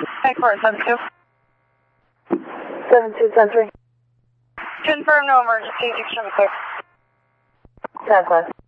Headquarters 72. 7273. Confirm no emergency. Extremely clear. 10 class.